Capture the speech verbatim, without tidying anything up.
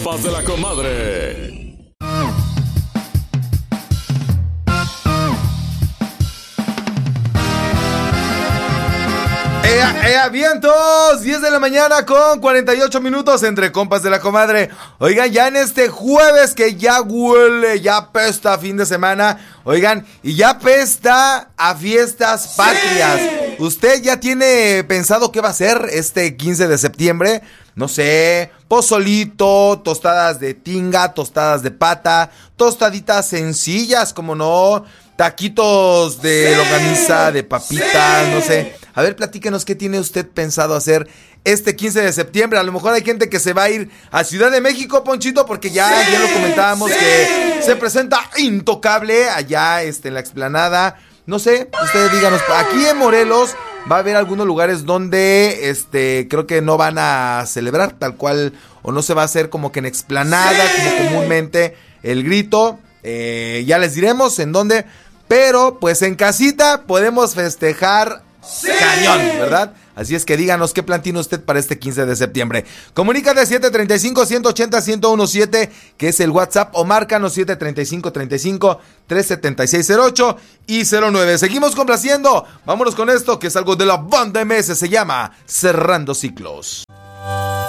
compas de la comadre. ¡Ea, ea, vientos! diez de la mañana con cuarenta y ocho minutos entre compas de la comadre. Oigan, ya en este jueves que ya huele, ya apesta a fin de semana. Oigan, y ya apesta a fiestas patrias. ¡Sí! ¿Usted ya tiene pensado qué va a hacer este quince de septiembre? No sé, pozolito, tostadas de tinga, tostadas de pata, tostaditas sencillas, como no, taquitos de ¡sí! Longaniza, de papitas, ¡sí! No sé. A ver, platíquenos qué tiene usted pensado hacer este quince de septiembre. A lo mejor hay gente que se va a ir a Ciudad de México, Ponchito, porque ya, ¡sí! Ya lo comentábamos, ¡sí! Que se presenta Intocable allá este, en la explanada. No sé, ustedes díganos, aquí en Morelos va a haber algunos lugares donde este creo que no van a celebrar tal cual, o no se va a hacer como que en explanada, ¡sí! Como comúnmente el grito. Eh, ya les diremos en dónde, pero pues en casita podemos festejar, ¡sí! Cañón, ¿verdad? Así es que díganos qué plan tiene usted para este quince de septiembre. Comunícate siete treinta y cinco, ciento ochenta, ciento diecisiete, que es el WhatsApp, o márcanos siete treinta y cinco, treinta y cinco, trescientos setenta y seis, cero ocho y cero nueve. Seguimos complaciendo. Vámonos con esto, que es algo de la banda M S, se llama Cerrando Ciclos.